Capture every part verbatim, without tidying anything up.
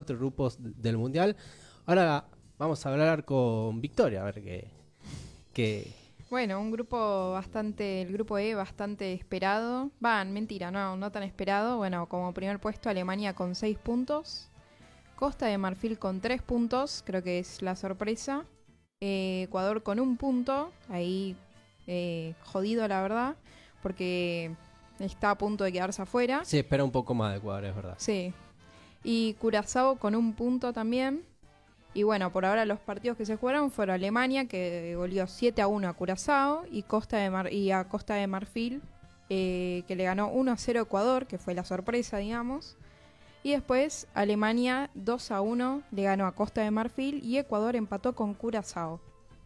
cuatro grupos del Mundial. Ahora vamos a hablar con Victoria, a ver qué... qué... Bueno, un grupo bastante, el grupo E bastante esperado. Va, mentira, no, no tan esperado. Bueno, como primer puesto Alemania con seis puntos. Costa de Marfil con tres puntos, creo que es la sorpresa. Eh, Ecuador con un punto, ahí eh, jodido la verdad, porque está a punto de quedarse afuera. Sí, espera un poco más de Ecuador, es verdad. Sí. Y Curazao con un punto también. Y bueno, por ahora los partidos que se jugaron fueron Alemania, que goleó siete a uno a Curazao, y, Costa de Mar- y a Costa de Marfil, eh, que le ganó uno a cero a Ecuador, que fue la sorpresa, digamos. Y después Alemania dos a uno le ganó a Costa de Marfil y Ecuador empató con Curazao.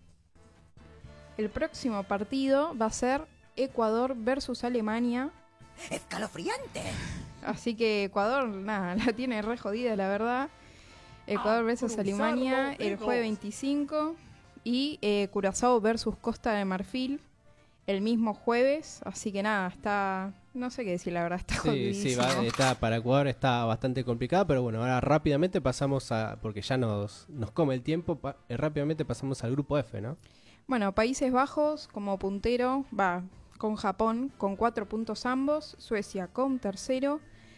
El próximo partido va a ser Ecuador versus Alemania. ¡Escalofriante! Así que Ecuador, nada, la tiene re jodida, la verdad. Ecuador versus Alemania el jueves veinticinco. Y eh, Curazao versus Costa de Marfil el mismo jueves. Así que nada, está... No sé qué decir, la verdad, está Sí, jodidísimo. sí, va, está, para Ecuador está bastante complicado, pero bueno, ahora rápidamente pasamos a... Porque ya nos, nos come el tiempo, pa, eh, rápidamente pasamos al grupo F, ¿no? Bueno, Países Bajos como puntero, va con Japón con cuatro puntos ambos, Suecia con tercero,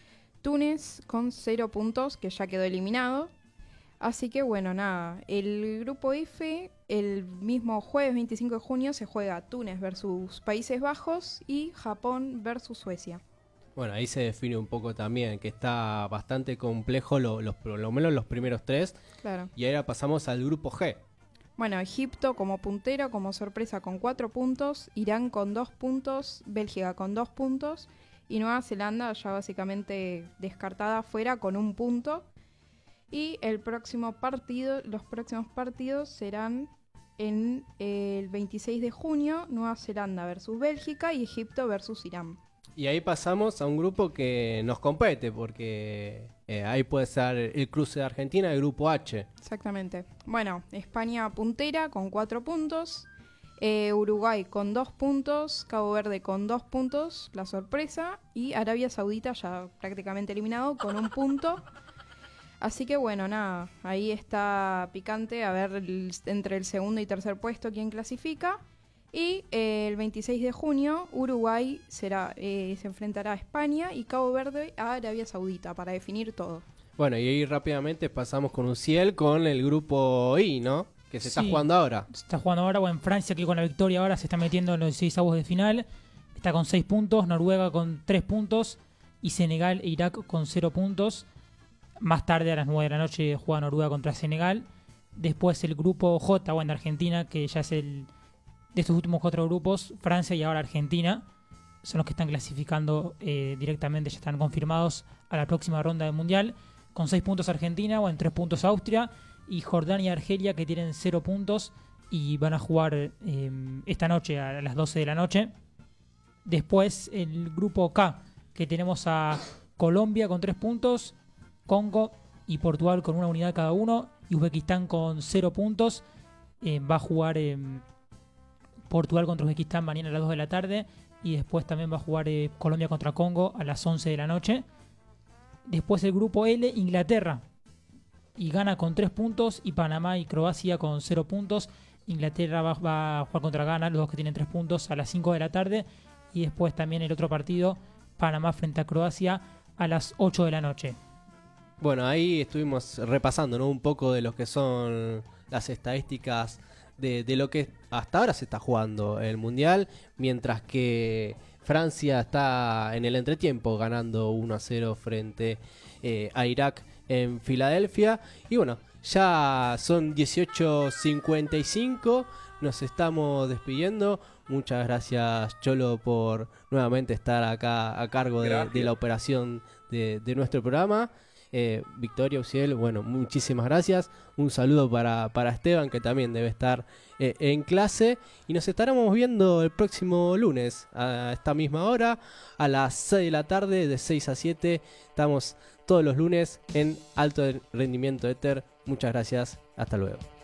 Túnez con cero puntos, que ya quedó eliminado. Así que bueno, nada, el grupo F, el mismo jueves veinticinco de junio se juega Túnez versus Países Bajos y Japón versus Suecia. Bueno, ahí se define un poco también, que está bastante complejo, lo, los, por lo menos los primeros tres. Claro. Y ahora pasamos al grupo G. Bueno, Egipto como puntero, como sorpresa con cuatro puntos, Irán con dos puntos, Bélgica con dos puntos y Nueva Zelanda ya básicamente descartada fuera con un punto. Y el próximo partido, los próximos partidos serán en eh, el veintiséis de junio, Nueva Zelanda versus Bélgica y Egipto versus Irán. Y ahí pasamos a un grupo que nos compete, porque eh, ahí puede ser el cruce de Argentina, el grupo H. Exactamente. Bueno, España puntera con cuatro puntos, eh, Uruguay con dos puntos, Cabo Verde con dos puntos, la sorpresa, y Arabia Saudita ya prácticamente eliminado con un punto. Así que bueno, nada, ahí está picante a ver el, entre el segundo y tercer puesto quién clasifica. Y eh, el veintiséis de junio Uruguay será, eh, se enfrentará a España y Cabo Verde a Arabia Saudita para definir todo. Bueno, y ahí rápidamente pasamos con un Ciel con el grupo I, ¿no? Que se Sí, está jugando ahora. Se está jugando ahora, o en Francia, que con la victoria ahora se está metiendo en los seis avos de final. Está con seis puntos, Noruega con tres puntos y Senegal e Irak con cero puntos. Más tarde, a las nueve de la noche, juega Noruega contra Senegal. Después el grupo J, o en Argentina, que ya es el de estos últimos cuatro grupos, Francia y ahora Argentina, son los que están clasificando eh, directamente, ya están confirmados a la próxima ronda del Mundial. Con seis puntos Argentina, o en tres puntos Austria, y Jordania y Argelia, que tienen cero puntos y van a jugar eh, esta noche a las doce de la noche. Después el grupo K, que tenemos a Colombia con tres puntos, Congo y Portugal con una unidad cada uno, y Uzbekistán con cero puntos. Eh, va a jugar eh, Portugal contra Uzbekistán mañana a las dos de la tarde, y después también va a jugar eh, Colombia contra Congo a las once de la noche. Después el grupo L, Inglaterra y Ghana con tres puntos, y Panamá y Croacia con cero puntos. Inglaterra va, va a jugar contra Ghana, los dos que tienen tres puntos, a las cinco de la tarde, y después también el otro partido, Panamá frente a Croacia, a las ocho de la noche. Bueno, ahí estuvimos repasando, ¿no? Un poco de lo que son las estadísticas de, de lo que hasta ahora se está jugando el Mundial, mientras que Francia está en el entretiempo ganando uno a cero frente eh, a Irak en Filadelfia. Y bueno, ya son dieciocho cincuenta y cinco, nos estamos despidiendo. Muchas gracias, Cholo, por nuevamente estar acá a cargo de, de la operación de, de nuestro programa. Eh, Victoria, Uciel, bueno, muchísimas gracias. Un saludo para, para Esteban, que también debe estar eh, en clase. Y nos estaremos viendo el próximo lunes a esta misma hora, a las seis de la tarde, de seis a siete. Estamos todos los lunes en Alto Rendimiento Éter. Muchas gracias, hasta luego.